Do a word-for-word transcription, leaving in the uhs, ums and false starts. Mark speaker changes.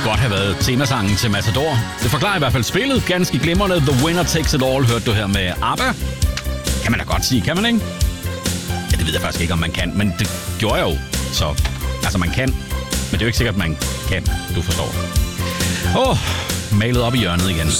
Speaker 1: godt have været temasangen til Matador. Det forklarer i hvert fald spillet ganske glimrende. The Winner Takes It All hørte du her med ABBA. Kan man da godt sige, kan man ikke? Ja, det ved jeg faktisk ikke, om man kan, men det gjorde jeg jo. Så, altså man kan, men det er jo ikke sikkert, at man kan. Du forstår. Åh, oh, malet op i hjørnet igen.